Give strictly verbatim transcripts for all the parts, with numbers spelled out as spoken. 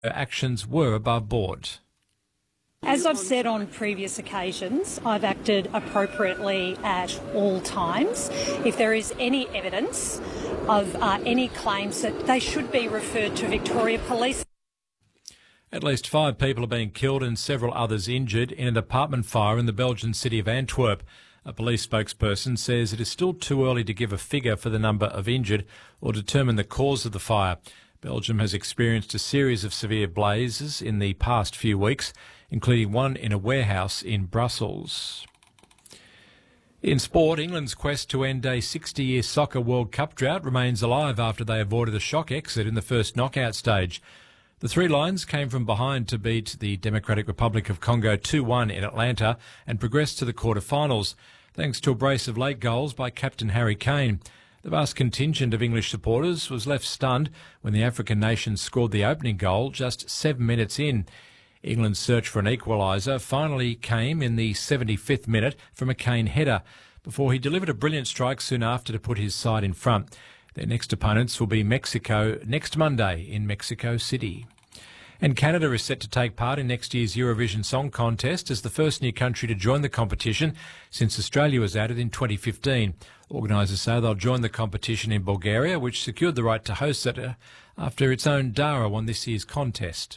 actions were above board. As I've said on previous occasions, I've acted appropriately at all times. If there is any evidence of uh, any claims, that they should be referred to Victoria Police. At least five people are being killed and several others injured in an apartment fire in the Belgian city of Antwerp. A police spokesperson says it is still too early to give a figure for the number of injured or determine the cause of the fire. Belgium has experienced a series of severe blazes in the past few weeks, including one in a warehouse in Brussels. In sport, England's quest to end a sixty-year Soccer World Cup drought remains alive after they avoided a shock exit in the first knockout stage. The Three Lions came from behind to beat the Democratic Republic of Congo two one in Atlanta and progressed to the quarter-finals, thanks to a brace of late goals by captain Harry Kane. The vast contingent of English supporters was left stunned when the African nation scored the opening goal just seven minutes in. England's search for an equaliser finally came in the seventy-fifth minute from a Kane header, before he delivered a brilliant strike soon after to put his side in front. Their next opponents will be Mexico next Monday in Mexico City. And Canada is set to take part in next year's Eurovision Song Contest as the first new country to join the competition since Australia was added in twenty fifteen. Organisers say they'll join the competition in Bulgaria, which secured the right to host it after its own Dara won this year's contest.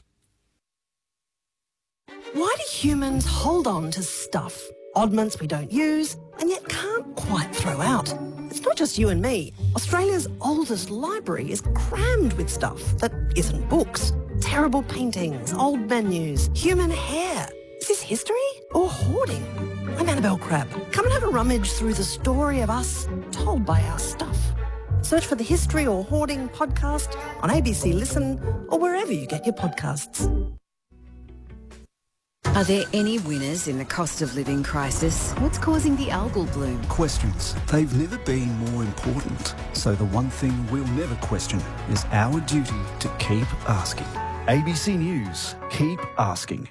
Why do humans hold on to stuff, oddments we don't use, and yet can't quite throw out? It's not just you and me. Australia's oldest library is crammed with stuff that isn't books. Terrible paintings, old menus, human hair. Is this history or hoarding? I'm Annabelle Crabb. Come and have a rummage through the story of us told by our stuff. Search for the History or Hoarding podcast on A B C Listen or wherever you get your podcasts. Are there any winners in the cost of living crisis? What's causing the algal bloom? Questions. They've never been more important. So the one thing we'll never question is our duty to keep asking. A B C News. Keep asking.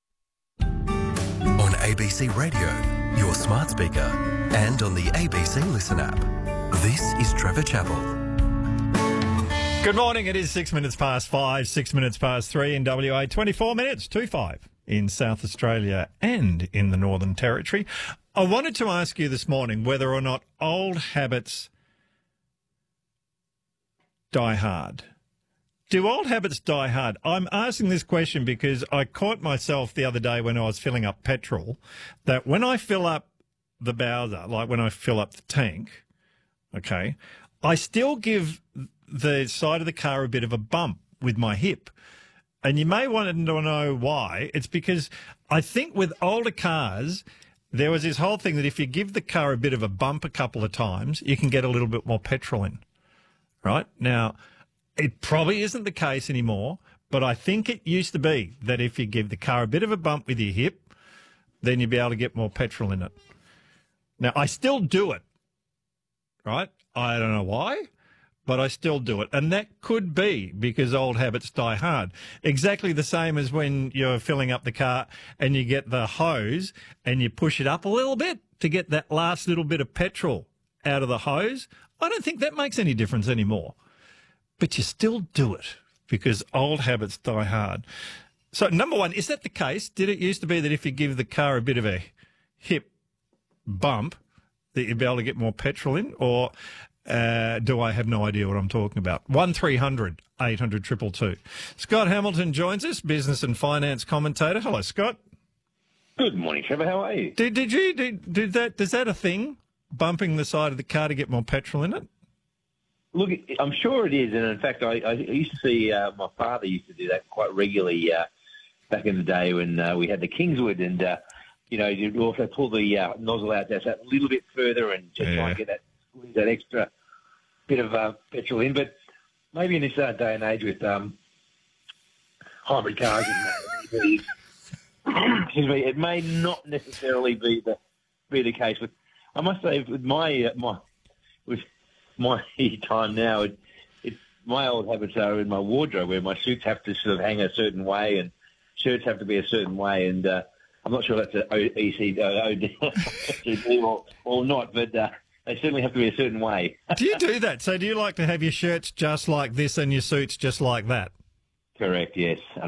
On A B C Radio, your smart speaker, and on the A B C Listen app. This is Trevor Chappell. Good morning. It is six minutes past five, six minutes past three in W A, twenty-four minutes to five in South Australia and in the Northern Territory. I wanted to ask you this morning whether or not old habits die hard. Do old habits die hard? I'm asking this question because I caught myself the other day when I was filling up petrol that when I fill up the Bowser, like when I fill up the tank, okay, I still give the side of the car a bit of a bump with my hip. And you may want to know why. It's because I think with older cars, there was this whole thing that if you give the car a bit of a bump a couple of times, you can get a little bit more petrol in, right? Now, it probably isn't the case anymore, but I think it used to be that if you give the car a bit of a bump with your hip, then you'd be able to get more petrol in it. Now, I still do it, right? I don't know why, but I still do it. And that could be because old habits die hard. Exactly the same as when you're filling up the car and you get the hose and you push it up a little bit to get that last little bit of petrol out of the hose. I don't think that makes any difference anymore. But you still do it because old habits die hard. So, number one, is that the case? Did it used to be that if you give the car a bit of a hip bump that you'd be able to get more petrol in? Or uh, do I have no idea what I'm talking about? one three hundred eight hundred two two two. Scott Hamilton joins us, business and finance commentator. Hello, Scott. Good morning, Trevor. How are you? Did, did you, did, did that, is that a thing, bumping the side of the car to get more petrol in it? Look, I'm sure it is, and in fact, I, I used to see uh, my father used to do that quite regularly uh, back in the day when uh, we had the Kingswood, and uh, you know, you'd also pull the uh, nozzle out just that little bit further and just yeah. try and get that that extra bit of uh, petrol in. But maybe in this uh, day and age with um, hybrid cars, and excuse me, it may not necessarily be the be the case. But I must say, with my uh, my with my time now, it, it, my old habits are in my wardrobe where my suits have to sort of hang a certain way and shirts have to be a certain way. And uh, I'm not sure that's an E C D or, or not, but uh, they certainly have to be a certain way. Do you do that? So do you like to have your shirts just like this and your suits just like that? Correct, yes.